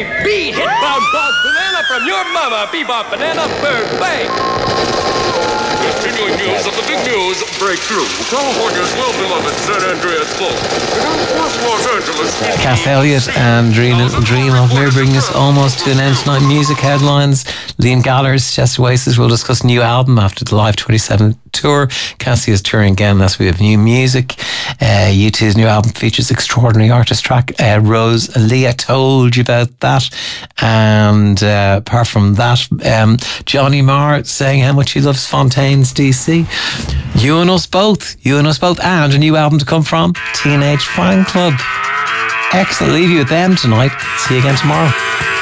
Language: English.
B hit bound dog banana from your mama. Bebop banana bird bang. Continuing news of the big news breakthrough. California's well-beloved San Andreas Fault. Los Angeles. Cass Elliot and Little Dream of Mir bringing us almost to an end tonight. Music headlines. Liam Gallagher's Chester Oasis will discuss new album after the Live 27 tour. Cassie is touring again as we have new music. U2's new album features extraordinary artist track. Rose Leah told you about that. And apart from that, Johnny Marr saying how much he loves Fontaine's DC. You and us both. And a new album to come from Teenage Fan Club. Excellent. Leave you with them tonight. See you again tomorrow.